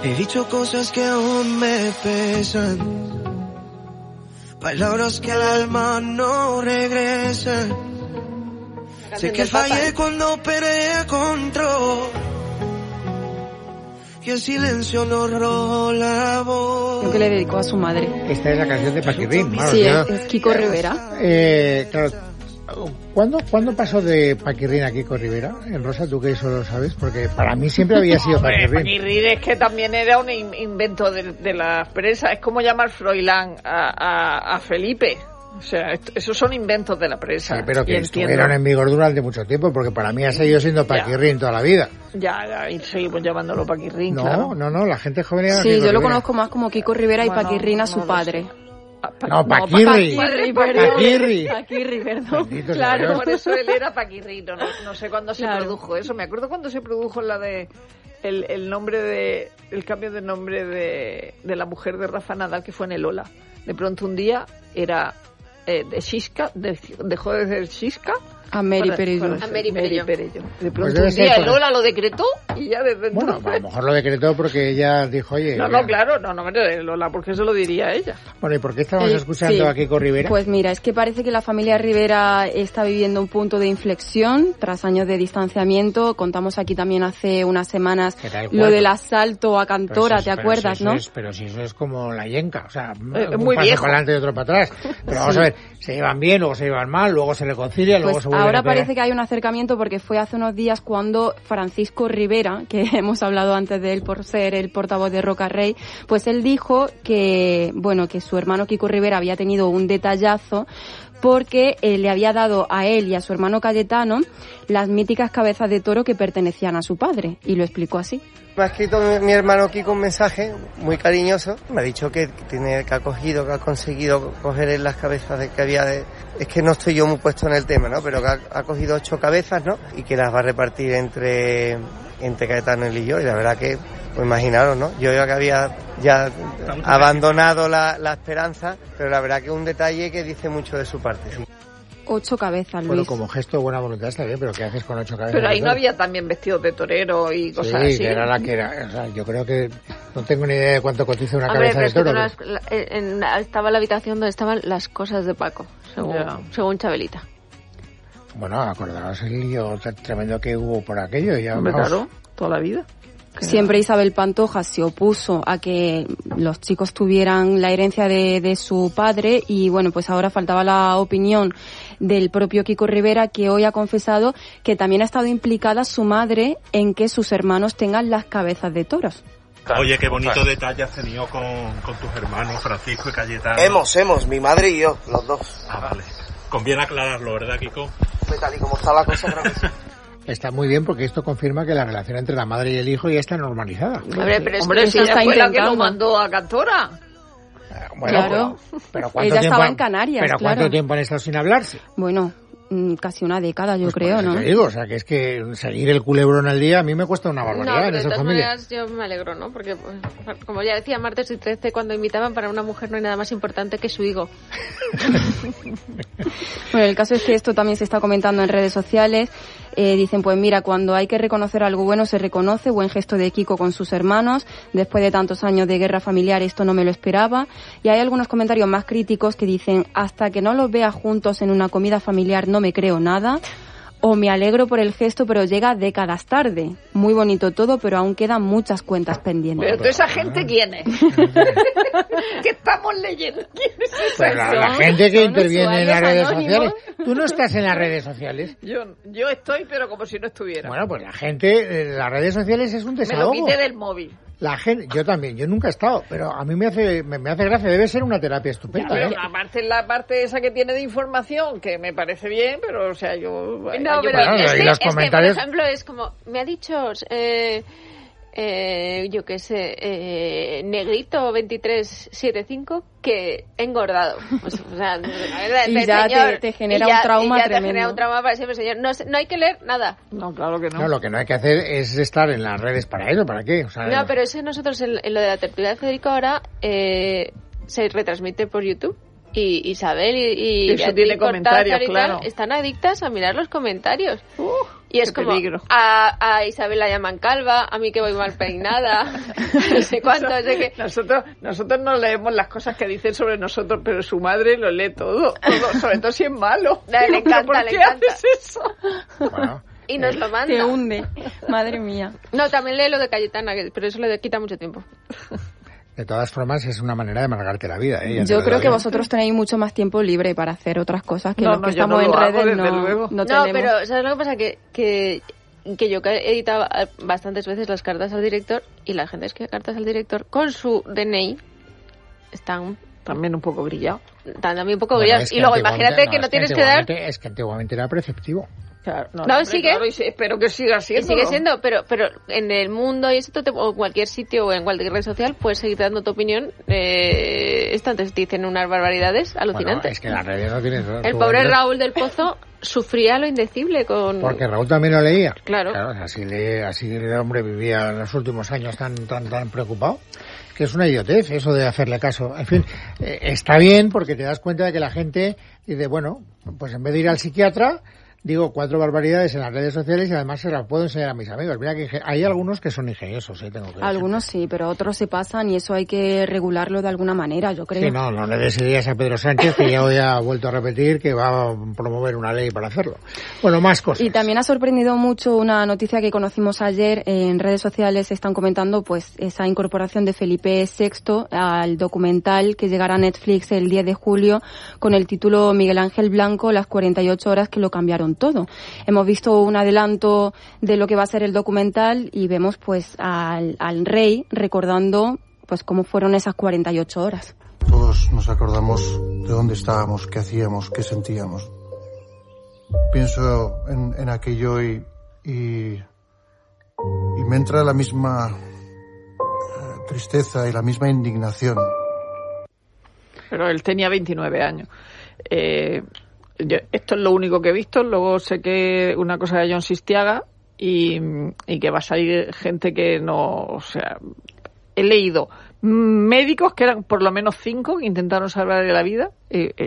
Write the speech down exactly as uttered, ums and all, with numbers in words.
He dicho cosas que aún me pesan, palabras que al alma no regresan. Sé que fallé cuando perdí control, que el silencio nos robó la voz. Lo que le dedicó a su madre. Esta es la canción de Paquirrín. Bueno, sí, yo, es, es Kiko Rivera. Eh, claro, ¿cuándo, ¿cuándo pasó de Paquirrín a Kiko Rivera? En Rosa, ¿tú que eso lo sabes? Porque para mí siempre había sido Hombre, Paquirrín. Paquirrín es que también era un in- invento de, de la prensa. Es como llamar Froilán a, a, a Felipe. O sea, esto, esos son inventos de la prensa. Sí, pero que y estuvieron entiendo. en vigor durante mucho tiempo, porque para mí ha seguido siendo Paquirrín toda la vida. Ya, ya, y seguimos llamándolo Paquirrín, No, claro. no, no, la gente joven era Sí, Kiko yo lo Rivera. conozco más como Kiko Rivera y Bueno, Paquirrín a su no lo padre. Pa- No, no, Paquirri. Paquirri, Paquirri. Paquirri, perdón. Bendito sea Claro. Dios. Por eso él era Paquirrín, no, no sé cuándo se Claro. produjo eso. Me acuerdo cuando se produjo la de el, el nombre de el cambio de nombre de, de la mujer de Rafa Nadal, que fue en el Ola. De pronto un día era eh, de Xisca, de- dejó de ser Xisca A Mary para- Perello. para ser A Mary Perello. Perello. De Pues pronto debe un ser día por- el Ola lo decretó y ya desde Bueno, entonces... a lo mejor lo decretó porque ella dijo, oye... No, mira. no, claro, no, no, el Ola, porque eso lo diría ella. Bueno, ¿y por qué estábamos Eh, escuchando sí. a Kiko Rivera? Pues mira, es que parece que la familia Rivera está viviendo un punto de inflexión tras años de distanciamiento. Contamos aquí también hace unas semanas ¿Qué tal, lo cuatro? del asalto a Pero Cantora, si ¿te eso- pero acuerdas, si eso no? es- pero si eso es como la yenca, o sea, Eh, un muy paso viejo. para adelante y otro para atrás. Pero vamos Sí. a ver, se llevan bien, luego se llevan mal, luego se reconcilian, luego Pues se vuelven ahora a pelear. parece que hay un acercamiento porque fue hace unos días cuando Francisco Rivera, que hemos hablado antes de él por ser el portavoz de Roca Rey, pues él dijo que, bueno, que su hermano Kiko Rivera había tenido un detallazo porque eh, le había dado a él y a su hermano Cayetano las míticas cabezas de toro que pertenecían a su padre, y lo explicó así. Me ha escrito mi, mi hermano Kiko un mensaje muy cariñoso. Me ha dicho que tiene que ha cogido, que ha conseguido coger en las cabezas de que había de... Es que no estoy yo muy puesto en el tema, ¿no? Pero que ha, ha cogido ocho cabezas, ¿no? Y que las va a repartir entre, entre Cayetano y yo. Y la verdad que, pues imaginaros, ¿no? Yo ya que había ya abandonado la, la esperanza, pero la verdad que es un detalle que dice mucho de su parte, sí. Ocho cabezas, Luis. Bueno, como gesto de buena voluntad está bien, pero ¿qué haces con ocho cabezas? Pero ahí de no toro? había también vestidos de torero y cosas Sí, así. que era la que era. O sea, yo creo que no tengo ni idea de cuánto cotiza una Hombre, cabeza pero de es que tú toro. no has- la- en- en- estaba en la habitación donde estaban las cosas de Paco, según, Ya. según Chabelita. Bueno, acordaos el lío t- tremendo que hubo por aquello. Ya, Hombre, vamos. claro, toda la vida. Siempre Isabel Pantoja se opuso a que los chicos tuvieran la herencia de, de su padre y bueno, pues ahora faltaba la opinión del propio Kiko Rivera, que hoy ha confesado que también ha estado implicada su madre en que sus hermanos tengan las cabezas de toros. Oye, qué bonito detalle has tenido con, con tus hermanos Francisco y Cayetano. Hemos, hemos, mi madre y yo, los dos. Ah, vale. Conviene aclararlo, ¿verdad, Kiko? Tal y como está la cosa, creo que sí. Está muy bien porque esto confirma que la relación entre la madre y el hijo ya está normalizada. Hombre, pero es Hombre, que si eso ella está fue la que lo intentando. mandó a Cantora. Eh, Bueno, Claro. pero, pero ¿cuánto Ella tiempo estaba han- en Canarias, Pero ¿cuánto claro. tiempo han estado sin hablarse? Bueno, mm, casi una década, yo Pues por creo, eso ¿no? te digo, o sea, que es que seguir el culebrón al día a mí me cuesta una No, barbaridad pero en de esa todas familia. maneras yo me alegro, ¿no? Porque, pues, como ya decía martes y trece, cuando invitaban, para una mujer no hay nada más importante que su higo. Bueno, el caso es que esto también se está comentando en redes sociales. Eh, dicen, pues mira, cuando hay que reconocer algo bueno se reconoce. Buen gesto de Kiko con sus hermanos. Después de tantos años de guerra familiar, esto no me lo esperaba. Y hay algunos comentarios más críticos que dicen, hasta que no los vea juntos en una comida familiar no me creo nada. O me alegro por el gesto, pero llega décadas tarde. Muy bonito todo, pero aún quedan muchas cuentas pendientes. Pero toda esa gente, ¿quién es? ¿Qué estamos leyendo? ¿Quién es esa Pues la, la gente? gente que son interviene en las usuarios redes anónimos. sociales. Tú no estás en las redes sociales. Yo, yo estoy, pero como si no estuviera. Bueno, pues la gente en las redes sociales es un me lo desahogo. quité del móvil. La gente, yo también, yo nunca he estado, pero a mí me hace, me, me hace gracia, debe ser una terapia estupenda, Pero ¿eh? aparte la parte esa que tiene de información, que me parece bien, pero o sea, yo... No, yo- pero bueno, es, y que, los es que, por comentarios- ejemplo, es como, me ha dicho, eh, eh, yo qué sé, eh, Negrito veintitrés setenta y cinco, que he engordado. Pues, o sea, la verdad, Y el ya señor- te- te genera y ya- un trauma y ya te tremendo. genera un trauma para siempre, señor. No, sé- no hay que leer nada. No, claro que no. No, lo que no hay que hacer es estar en las redes para eso, ¿para qué? O sea, No, pero eso nosotros en, en lo de la tertulia de Federico ahora eh, se retransmite por YouTube. y Isabel y, y eso Beatriz tiene comentarios, y claro. tal, están adictas a mirar los comentarios. Uh, y es como, a, a Isabel la llaman calva, a mí que voy mal peinada, no sé cuánto, no sé qué. Nosotros, nosotros no leemos las cosas que dicen sobre nosotros, pero su madre lo lee todo, todo sobre todo si es malo. Le, le encanta, ¿por le qué encanta. haces eso? Bueno. Y nos lo manda. Te hunde, madre mía. No, también lee lo de Cayetana, que, pero eso le quita mucho tiempo. De todas formas, es una manera de amargarte la vida. ¿eh? Yo creo que vosotros tenéis mucho más tiempo libre para hacer otras cosas que no, los no, que estamos no en hago, redes desde no, luego. no No, tenemos. pero ¿sabes lo que pasa? Que, que, que yo he editado bastantes veces las cartas al director y la gente es que cartas al director con su D N I están también un poco brillado. Están también un poco Bueno, brillados. es que y luego antiguamente- imagínate no, que no es tienes que dar... Es que antiguamente era preceptivo. Claro, no, No, hombre, sigue. claro, y sí, espero que siga Y siendo. sigue siendo, pero pero en el mundo y eso, te- o en cualquier sitio o en cualquier red social, puedes seguir dando tu opinión. Eh, esto antes dicen unas barbaridades Bueno, alucinantes. es que las redes no tienen... El tú pobre entras- Raúl del Pozo sufría lo indecible con... Porque Raúl también lo leía. Claro. así, le, así el hombre vivía en los últimos años tan tan tan preocupado. Que es una idiotez eso de hacerle caso. En fin, eh, está bien porque te das cuenta de que la gente dice, bueno, pues en vez de ir al psiquiatra, digo cuatro barbaridades en las redes sociales y además se las puedo enseñar a mis amigos. Mira que inge- hay algunos que son ingeniosos, ¿eh? Tengo que decir. Algunos sí, pero otros se pasan y eso hay que regularlo de alguna manera, yo creo. Sí, no, no le des ideas a Pedro Sánchez, que ya hoy ha vuelto a repetir que va a promover una ley para hacerlo. Bueno, más cosas. Y también ha sorprendido mucho una noticia que conocimos ayer. En redes sociales están comentando pues esa incorporación de Felipe sexto al documental que llegará a Netflix el diez de julio con el título Miguel Ángel Blanco, las cuarenta y ocho horas que lo cambiaron todo. Hemos visto un adelanto de lo que va a ser el documental y vemos pues al, al rey recordando pues cómo fueron esas cuarenta y ocho horas. Todos nos acordamos de dónde estábamos, qué hacíamos, qué sentíamos. Pienso en, en aquello y, y, y me entra la misma eh, tristeza y la misma indignación. Pero él tenía veintinueve años. Eh, yo, esto es lo único que he visto. Luego sé que una cosa de John Sistiaga y, y que va a salir gente que no... O sea, he leído médicos que eran por lo menos cinco que intentaron salvarle la vida. Eh,